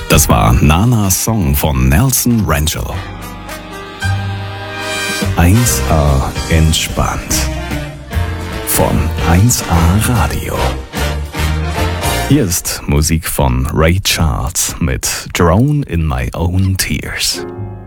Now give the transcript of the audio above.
Das war Nanas Song von Nelson Rangel. 1A entspannt. Von 1A Radio. Hier ist Musik von Ray Charles mit Drown in My Own Tears.